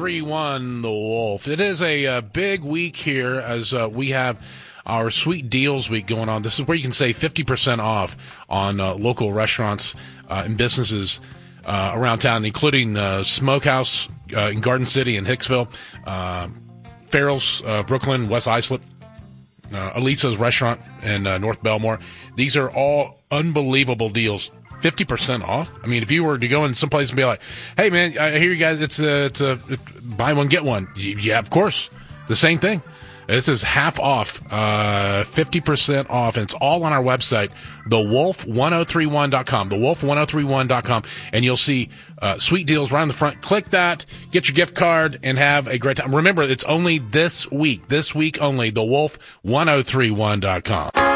1031 The Wolf. It is a big week here as we have our Sweet Deals Week going on. This is where you can save 50% off on local restaurants and businesses around town, including Smokehouse in Garden City and Hicksville, Farrell's, Brooklyn, West Islip, Elisa's Restaurant in North Belmore. These are all unbelievable deals. 50% off. I mean, if you were to go in someplace and be like, "Hey, man, I hear you guys. It's a buy one get one." Yeah, of course, the same thing. This is half off, 50% off, and it's all on our website, thewolf1031.com, thewolf1031.com, and you'll see sweet deals right on the front. Click that, get your gift card, and have a great time. Remember, it's only this week only, thewolf1031.com.